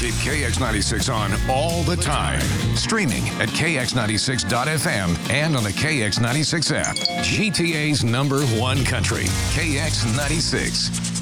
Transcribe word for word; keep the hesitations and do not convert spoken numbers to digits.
Keep K X ninety-six on all the time. Streaming at K X ninety-six dot F M and on the K X ninety-six app. G T A's number one country, K X ninety-six.